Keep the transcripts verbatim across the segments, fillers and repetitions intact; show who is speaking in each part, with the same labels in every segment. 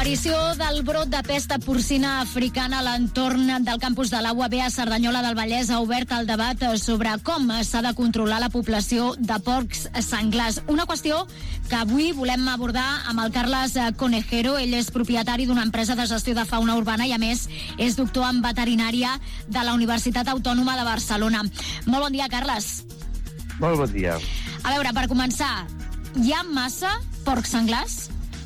Speaker 1: L'aparició del brot de pesta porcina africana a l'entorn del campus de la U A B a Cerdanyola del Vallès ha obert el debat sobre com s'ha de controlar la població de porcs senglars. Una qüestió que avui volem abordar amb el Carles Conejero. Ell és propietari d'una empresa de gestió de fauna urbana i, a més, és doctor en veterinària de la Universitat Autònoma de Barcelona. Molt bon dia, Carles.
Speaker 2: Molt bon dia.
Speaker 1: A veure, per començar, hi ha massa porcs senglars?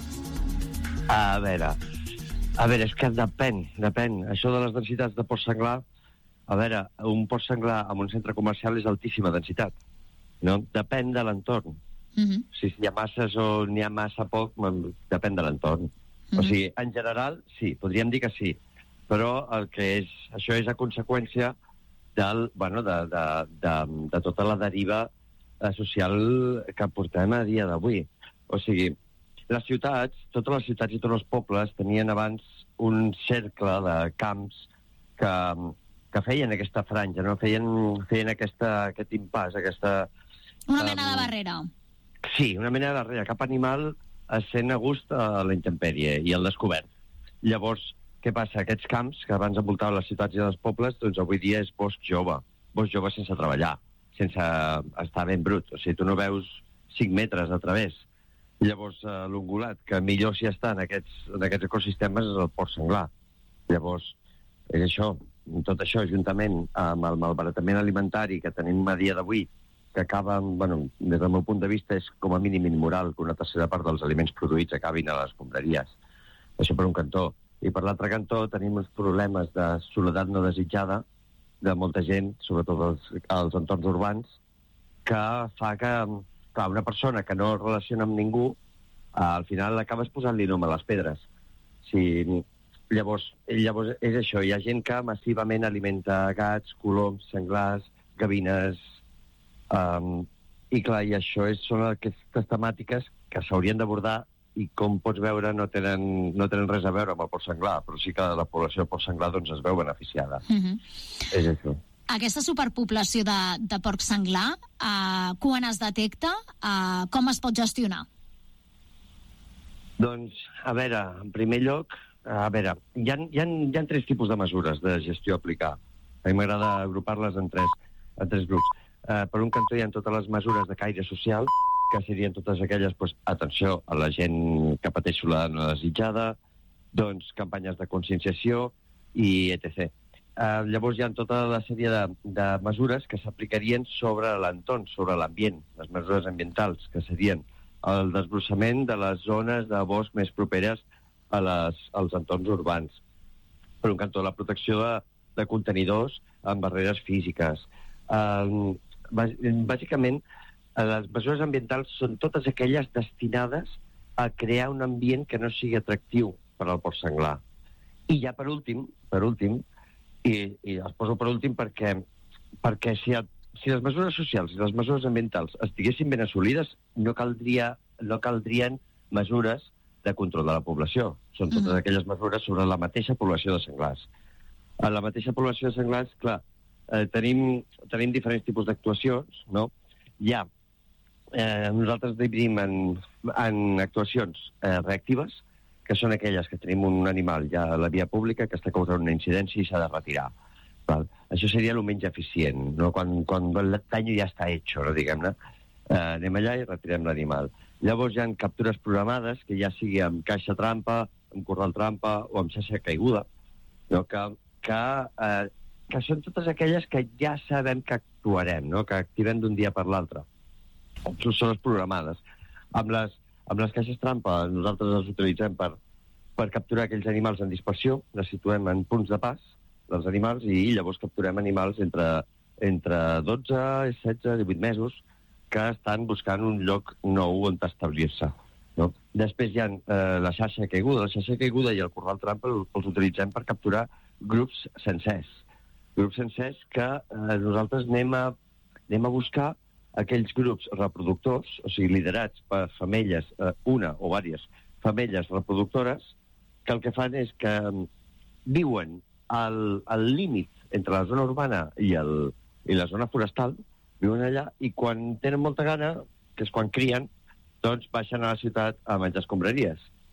Speaker 2: A veure, a veure, és que depèn, depèn. Això de les densitats de porc senglar, a veure, un porc senglar en un centre comercial és altíssima densitat, no? Depèn de l'entorn. Uh-huh. Si hi ha masses o n'hi ha massa poc, depèn de l'entorn. Uh-huh. O sigui, en general, sí, podríem dir que sí, però el que és, això és a conseqüència del, bueno, de, de, de, de tota la deriva social que portem a dia d'avui. O sigui, les ciutats, totes les ciutats i tots els pobles tenien abans un cercle de camps que, que feien aquesta franja, no? Feien, feien aquesta, aquest impàs, aquesta...
Speaker 1: Una mena um, de barrera.
Speaker 2: Sí, una mena de barrera. Cap animal es sent a gust a la intempèrie i al descobert. Llavors, què passa? Aquests camps que abans envoltaven les ciutats i els pobles, doncs avui dia és bosc jove. Bosc jove sense treballar, sense estar ben brut. O sigui, tu no veus cinc metres a través. Llavors, eh, l'ungulat, que millor s'hi està en aquests, en aquests ecosistemes, és el porc senglar. Llavors, és això, tot això, juntament amb el malbaratament alimentari que tenim a dia d'avui, que acaba, bueno, des del meu punt de vista, és com a mínim immoral que una tercera part dels aliments produïts acabin a les escombraries. Això per un cantó. I per l'altre cantó tenim uns problemes de soledat no desitjada de molta gent, sobretot als, als entorns urbans, que fa que... Clar, una persona que no es relaciona amb ningú, eh, al final acabes posant-li nom a les pedres. Si, llavors, llavors és això, hi ha gent que massivament alimenta gats, coloms, senglars, gavines, um, i clar, i això és, són aquestes temàtiques que s'haurien d'abordar i, com pots veure, no tenen, no tenen res a veure amb el porc senglar, però sí que la població del porc senglar doncs, es veu beneficiada. Uh-huh. És això.
Speaker 1: Aquesta superpoblació de, de porc senglar, eh, quan es detecta, eh, com es pot gestionar?
Speaker 2: Doncs, a veure, en primer lloc, a veure, hi ha, hi ha, hi ha tres tipus de mesures de gestió a aplicar. A mi m'agrada agrupar-les en tres, en tres grups. Eh, per un cantó hi ha totes les mesures de caire social, que serien totes aquelles, doncs, atenció a la gent que pateix soledat no desitjada, doncs, campanyes de conscienciació i et cetera. Uh, llavors hi ha tota la sèrie de, de mesures que s'aplicarien sobre l'entorn, sobre l'ambient, les mesures ambientals, que serien el desbrossament de les zones de bosc més properes a les, als entorns urbans. Per un cantó, la protecció de, de contenidors amb barreres físiques. Uh, bàsicament, les mesures ambientals són totes aquelles destinades a crear un ambient que no sigui atractiu per al porc senglar. I ja per últim, per últim, I, i els poso per últim perquè, perquè si, ha, si les mesures socials i les mesures ambientals estiguessin ben assolides, no, caldria, no caldrien mesures de control de la població. Són totes uh-huh. aquelles mesures sobre la mateixa població de senglars. A la mateixa població de senglars, clar, eh, tenim, tenim diferents tipus d'actuacions, no? Hi ha, eh, nosaltres dividim en, en actuacions eh, reactives, que són aquelles que tenim un animal ja a la via pública que està causant una incidència i s'ha de retirar. Val? Això seria el menys eficient, no? Quan, quan el dany ja està hecho, no, diguem-ne. Eh, anem allà i retirem l'animal. Llavors hi ha captures programades, que ja sigui amb caixa trampa, amb corral trampa o amb xarxa caiguda, no? que, que, eh, que són totes aquelles que ja sabem que actuarem, no? Que activem d'un dia per l'altre. Són les programades. Amb les Amb les caixes trampa nosaltres les utilitzem per, per capturar aquells animals en dispersió, les situem en punts de pas dels animals i llavors capturem animals entre, entre dotze, setze, divuit mesos que estan buscant un lloc nou on establir-se. No? Després hi ha eh, la xarxa caiguda. La xarxa caiguda i el corral trampa els utilitzem per capturar grups sencers. Grups sencers que eh, nosaltres anem a, anem a buscar aquells grups reproductors, o sigui, liderats per femelles, eh, una o diverses femelles reproductores, que el que fan és que um, viuen al, al límit entre la zona urbana i, el, i la zona forestal, viuen allà, i quan tenen molta gana, que és quan crien, doncs baixen a la ciutat a menjar escombraries.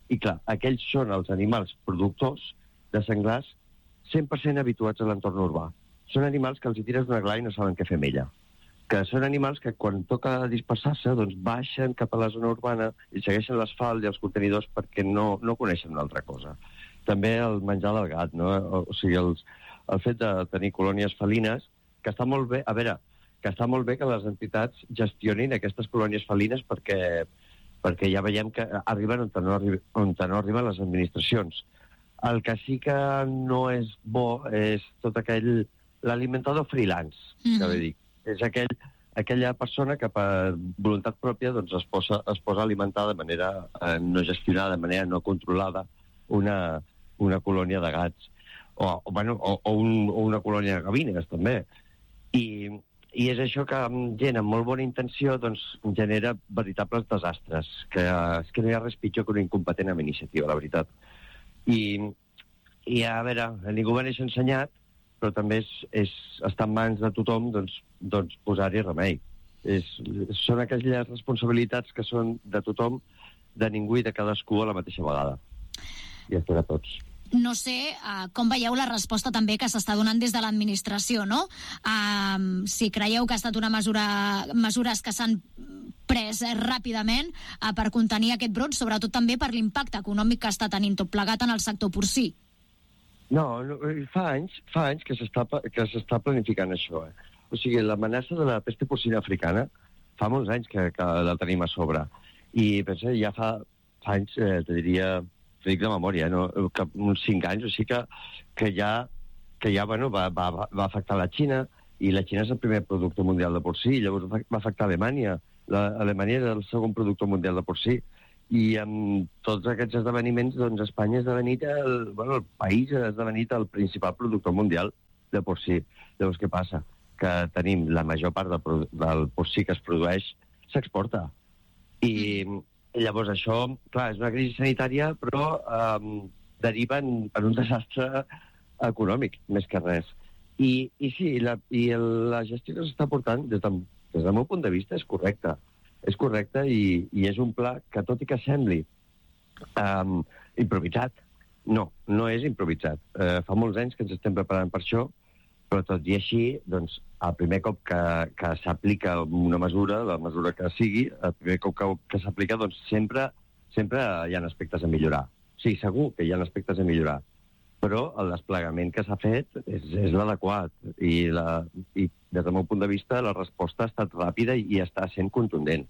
Speaker 2: I clar, aquells són els animals productors de senglars cent per cent habituats a l'entorn urbà. Són animals que els hi tires una gla i no saben què fer amb ella. Que són animals que quan toca dispersar-se doncs baixen cap a la zona urbana i segueixen l'asfalt i els contenidors perquè no, no coneixen una altra cosa. També el menjar del gat, no? O sigui, els, el fet de tenir colònies felines, que està molt bé, a veure, que està molt bé que les entitats gestionin aquestes colònies felines perquè, perquè ja veiem que arriben on no, arri on no arriben les administracions. El que sí que no és bo és tot aquell... l'alimentador freelance, mm-hmm. que bé dic. És aquell, aquella persona que per voluntat pròpia doncs, es, posa, es posa a alimentar de manera eh, no gestionada, de manera no controlada, una, una colònia de gats. O, o, bueno, o, o, un, o una colònia de gavines, també. I, I és això que amb gent amb molt bona intenció doncs, genera veritables desastres, que és que no hi ha res pitjor que un incompetent amb iniciativa, la veritat. I, i a veure, ningú va néixer ensenyat, però també és, és estar en mans de tothom doncs, doncs posar-hi remei. És, són aquelles responsabilitats que són de tothom, de ningú i de cadascú a la mateixa vegada. I és per a tots.
Speaker 1: No sé uh, com veieu la resposta també que s'està donant des de l'administració, no? Uh, si creieu que ha estat una mesura, mesures que s'han pres eh, ràpidament uh, per contenir aquest brot, sobretot també per l'impacte econòmic que està tenint tot plegat en el sector porcí.
Speaker 2: No, no, fa anys, fa anys que s'està que s'està planificant això. Eh? O sigui, l'amenaça de la pesta porcina africana fa molts anys que, que la tenim a sobre. I pensa, ja fa, fa anys, eh, te diria, te dic de memòria, no? Que uns cinc anys, o sigui que, que ja, que ja bueno, va, va, va afectar la Xina, i la Xina és el primer productor mundial de porcí, llavors va afectar Alemanya. La, Alemanya és el segon productor mundial de porcí. I amb tots aquests esdeveniments, doncs Espanya ha esdevenit el, bueno, el país ha esdevenit el principal productor mundial de porcí. Llavors, què passa? Que tenim la major part del, del porcí que es produeix s'exporta. I llavors això, clar, és una crisi sanitària, però eh, deriva en, en un desastre econòmic, més que res. I, i sí, la, i el, la gestió que s'està portant, des, de, des del meu punt de vista, és correcta. És correcte i, i és un pla que, tot i que sembli um, improvisat, no, no és improvisat. Uh, fa molts anys que ens estem preparant per això, però tot i així, doncs, el primer cop que, que s'aplica una mesura, la mesura que sigui, el primer cop que, que s'aplica, doncs sempre, sempre hi ha aspectes a millorar. Sí, segur que hi ha aspectes a millorar, però el desplegament que s'ha fet és, és l'adequat i, la, i des del meu punt de vista la resposta ha estat ràpida i, i està sent contundent.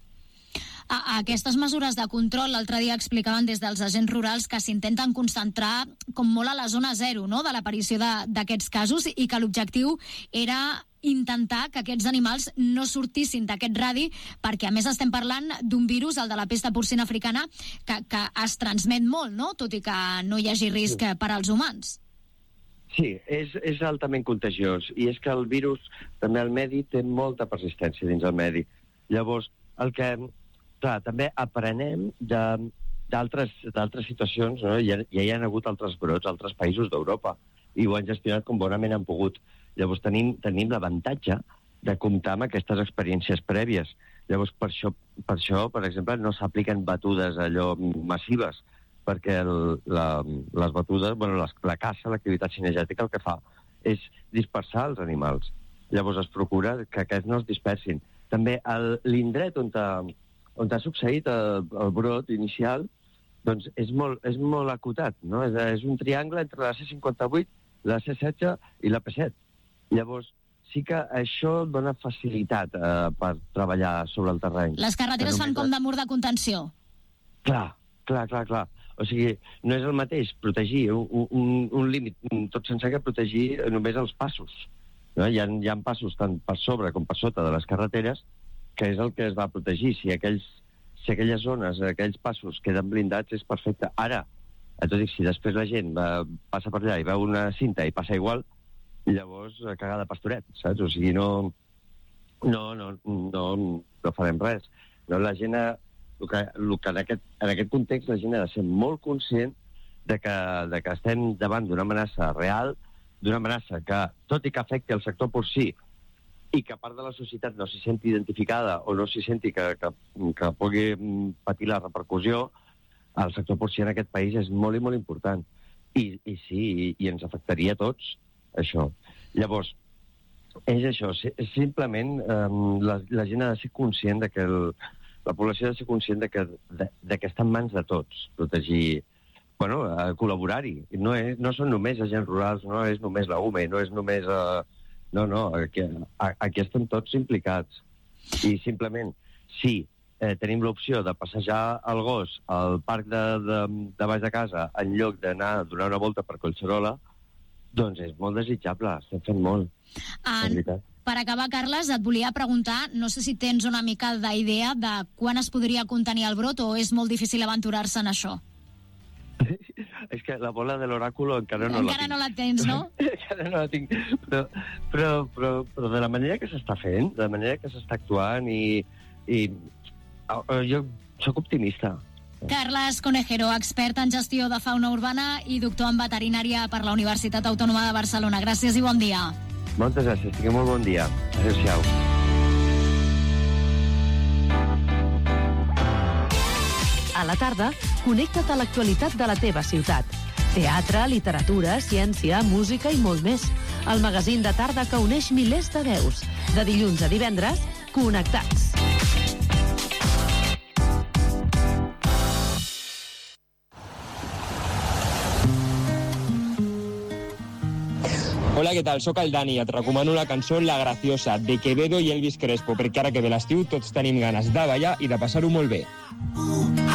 Speaker 1: A, a aquestes mesures de control, l'altre dia explicaven des dels agents rurals que s'intenten concentrar com molt a la zona zero, no?, de l'aparició d'aquests casos, i que l'objectiu era intentar que aquests animals no sortissin d'aquest radi, perquè a més estem parlant d'un virus, el de la pesta porcina africana, que, que es transmet molt, no?, tot i que no hi hagi risc sí. per als humans.
Speaker 2: Sí, és, és altament contagiós, i és que el virus també al medi té molta persistència dins el medi. Llavors, el que... Clar, també aprenem d'altres situacions, no? Ja, ja hi ha hagut altres brots, altres països d'Europa, i ho han gestionat com bonament han pogut. Llavors tenim, tenim l'avantatge de comptar amb aquestes experiències prèvies. Llavors, per això, per, això, per exemple, no s'apliquen batudes allò massives, perquè el, la, les batudes, bueno, les, la caça, l'activitat cinegètica, el que fa és dispersar els animals. Llavors es procura que aquests no es dispersin. També l'indret on, on ha succeït el, el brot inicial, doncs és molt, és molt acotat, no? És, és un triangle entre la C cinquanta-vuit, la C setze i la P set. Llavors, sí que això dona facilitat eh, per treballar sobre el terreny.
Speaker 1: Les carreteres fan com de mur de contenció.
Speaker 2: Clar, clar, clar, clar. O sigui, no és el mateix protegir un, un, un límit tot sencer que protegir només els passos. No? Hi ha, hi ha passos tant per sobre com per sota de les carreteres, que és el que es va protegir. Si, aquells, si aquelles zones, aquells passos queden blindats, és perfecte. Ara, et dic, si després la gent va, passa per allà i veu una cinta i passa igual, llavors cagar de pastoret, saps? O sigui, no, no, no, no, no farem res. No, la gent, ha, el que, el que en, aquest, en aquest context la gent ha de ser molt conscient de que, de que estem davant d'una amenaça real, d'una amenaça que, tot i que afecti el sector porcí i que part de la societat no s'hi senti identificada o no s'hi senti que, que, que pugui patir la repercussió, el sector porcí en aquest país és molt i molt important. I, i sí, i, i ens afectaria a tots, això. Llavors, és això, simplement eh, la, la gent ha de ser conscient de que el, la població ha de ser conscient de que, de, de que està en mans de tots, protegir, bueno, a col·laborar-hi. No, és, no són només agents rurals, no és només la U M E, no és només... Eh, no, no, aquí, aquí estem tots implicats. I simplement, si eh, tenim l'opció de passejar el gos al parc de, de, de baix de casa en lloc d'anar a donar una volta per Collserola, doncs és molt desitjable, estem fent molt.
Speaker 1: En, per acabar, Carles, et volia preguntar, no sé si tens una mica d'idea de quan es podria contenir el brot o és molt difícil aventurar-se en això?
Speaker 2: És que la bola de l'oràculo encara no
Speaker 1: encara
Speaker 2: la tinc. Encara
Speaker 1: no la tens, no?
Speaker 2: encara no la tinc. Però, però, però, però de la manera que s'està fent, de la manera que s'està actuant, i, i jo sóc optimista.
Speaker 1: Carles Conejero, expert en gestió de fauna urbana i doctor en veterinària per la Universitat Autònoma de Barcelona. Gràcies i bon dia.
Speaker 2: Moltes gràcies, tingueu molt bon dia. Adéu-siau.
Speaker 3: A la tarda, connecta't a l'actualitat de la teva ciutat. Teatre, literatura, ciència, música i molt més. El magazín de tarda que uneix milers de veus. De dilluns a divendres, Connectats.
Speaker 4: Hola, què tal? Soc el Dani i et recomano la cançó La Graciosa, de Quevedo i Elvis Crespo, perquè ara que ve l'estiu tots tenim ganes de ballar i de passar-ho molt bé.